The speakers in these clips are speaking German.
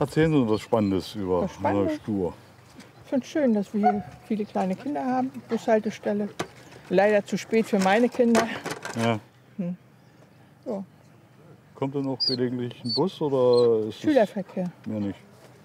Erzählen Sie uns was Spannendes über Spannendes? Neustur. Ich finde es schön, dass wir hier viele kleine Kinder haben. Bushaltestelle. Leider zu spät für meine Kinder. Ja. Ja. Kommt denn noch gelegentlich ein Bus oder ist Schülerverkehr. Mehr nicht?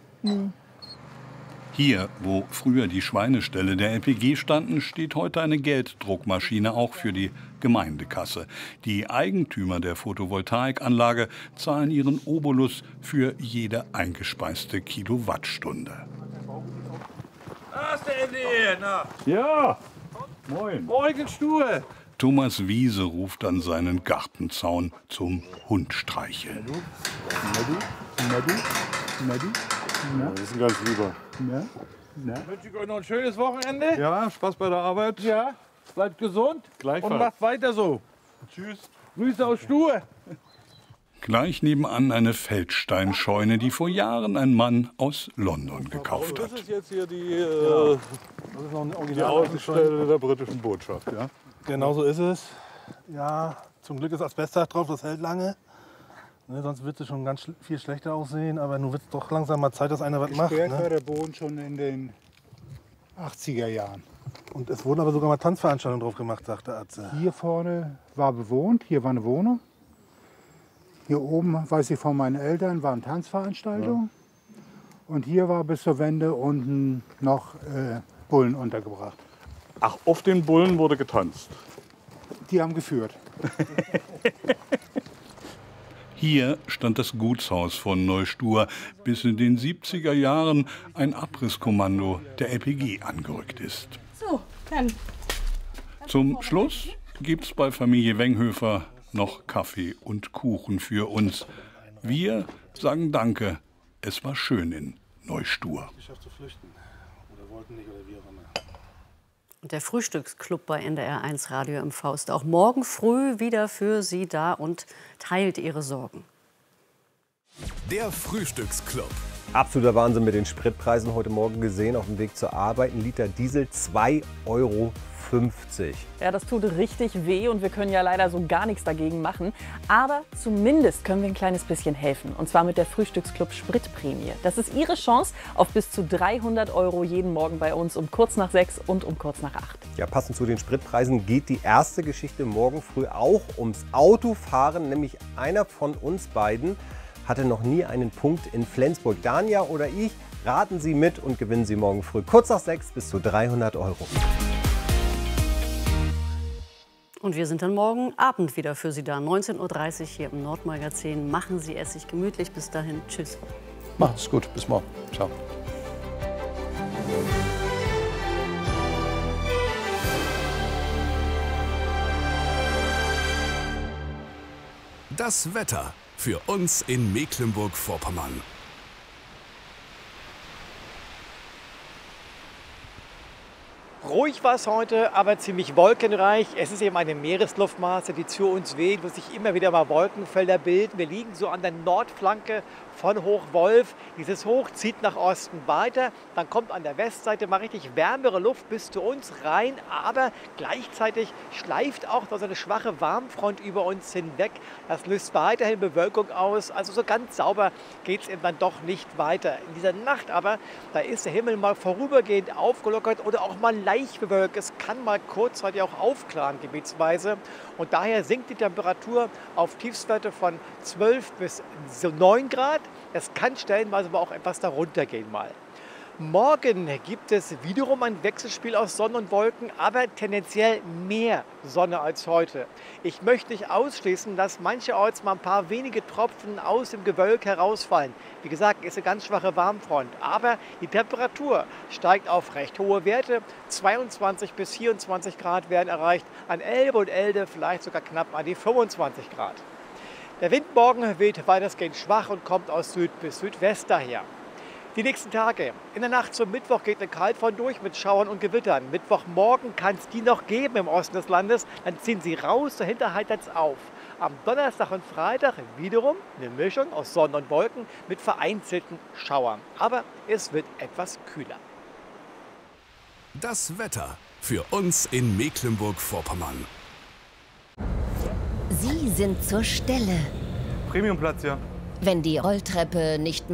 Hier, wo früher die Schweineställe der LPG standen, steht heute eine Gelddruckmaschine, auch für die Gemeindekasse. Die Eigentümer der Photovoltaikanlage zahlen ihren Obolus für jede eingespeiste Kilowattstunde. Da ist der Ende hier. Na. Ja! Moin! Morgen Stuhe. Thomas Wiese ruft an seinen Gartenzaun zum Hundstreicheln. Das ist ein ganz lieber. Wünsche ich euch noch ein schönes Wochenende. Ja, Spaß bei der Arbeit. Ja. Bleibt gesund. Gleichfalls. Und macht weiter so. Tschüss. Grüße aus Stuhe. Gleich nebenan eine Feldsteinscheune, die vor Jahren ein Mann aus London gekauft Das hat. ist jetzt hier die, Das ist noch eine die Original Außenstelle der britischen Botschaft. Ja? Genau so ist es. Ja, zum Glück ist Asbestdach drauf, das hält lange. Ne, sonst wird es schon ganz viel schlechter aussehen. Aber nun wird es doch langsam mal Zeit, dass einer was macht. Gesperrt war Ne? der Boden schon in den 80er Jahren. Und es wurden aber sogar mal Tanzveranstaltungen drauf gemacht, sagte Atze. Hier vorne war bewohnt, hier war eine Wohnung. Hier oben, weiß ich von meinen Eltern, waren Tanzveranstaltungen. Und hier war bis zur Wende unten noch Bullen untergebracht. Ach, auf den Bullen wurde getanzt. Die haben geführt. Hier stand das Gutshaus von Neustur, bis in den 70er Jahren ein Abrisskommando der LPG angerückt ist. So, dann. Zum Schluss gibt's bei Familie Wenghöfer noch Kaffee und Kuchen für uns. Wir sagen Danke, es war schön in Neustur. Geschafft zu flüchten. Oder wollten nicht, oder wie auch immer. Und der Frühstücksclub bei NDR1 Radio im Faust auch morgen früh wieder für Sie da und teilt Ihre Sorgen. Der Frühstücksclub. Absoluter Wahnsinn mit den Spritpreisen. Heute Morgen gesehen auf dem Weg zur Arbeit. Ein Liter Diesel 2,50 €. Ja, das tut richtig weh und wir können ja leider so gar nichts dagegen machen. Aber zumindest können wir ein kleines bisschen helfen. Und zwar mit der Frühstücksclub Spritprämie. Das ist Ihre Chance auf bis zu 300 € jeden Morgen bei uns um kurz nach 6 und um kurz nach 8. Ja, passend zu den Spritpreisen geht die erste Geschichte morgen früh auch ums Autofahren. Nämlich einer von uns beiden hatte noch nie einen Punkt in Flensburg. Danja oder ich, raten Sie mit und gewinnen Sie morgen früh kurz nach 6 bis zu 300 €. Und wir sind dann morgen Abend wieder für Sie da. 19:30 Uhr hier im Nordmagazin. Machen Sie es sich gemütlich. Bis dahin. Tschüss. Macht's gut. Bis morgen. Ciao. Das Wetter für uns in Mecklenburg-Vorpommern. Ruhig war es heute, aber ziemlich wolkenreich. Es ist eben eine Meeresluftmasse, die zu uns weht, wo sich immer wieder mal Wolkenfelder bilden. Wir liegen so an der Nordflanke von Hochwolf. Dieses Hoch zieht nach Osten weiter. Dann kommt an der Westseite mal richtig wärmere Luft bis zu uns rein. Aber gleichzeitig schleift auch noch so eine schwache Warmfront über uns hinweg. Das löst weiterhin Bewölkung aus. Also so ganz sauber geht es dann doch nicht weiter. In dieser Nacht aber, da ist der Himmel mal vorübergehend aufgelockert oder auch mal leicht bewölkt. Es kann mal kurzzeitig auch aufklaren gebietsweise. Und daher sinkt die Temperatur auf Tiefstwerte von 12 bis 9 Grad. Es kann stellenweise aber auch etwas darunter gehen mal. Morgen gibt es wiederum ein Wechselspiel aus Sonne und Wolken, aber tendenziell mehr Sonne als heute. Ich möchte nicht ausschließen, dass mancherorts mal ein paar wenige Tropfen aus dem Gewölk herausfallen. Wie gesagt, ist eine ganz schwache Warmfront, aber die Temperatur steigt auf recht hohe Werte. 22 bis 24 Grad werden erreicht, an Elbe und Elde vielleicht sogar knapp an die 25 Grad. Der Wind morgen weht weitestgehend schwach und kommt aus Süd bis Südwest daher. Die nächsten Tage. In der Nacht zum Mittwoch geht eine Kaltfront durch mit Schauern und Gewittern. Mittwochmorgen kann es die noch geben im Osten des Landes. Dann ziehen sie raus, dahinter heitert es auf. Am Donnerstag und Freitag wiederum eine Mischung aus Sonne und Wolken mit vereinzelten Schauern. Aber es wird etwas kühler. Das Wetter für uns in Mecklenburg-Vorpommern. Sie sind zur Stelle. Premiumplatz, ja. Wenn die Rolltreppe nicht mehr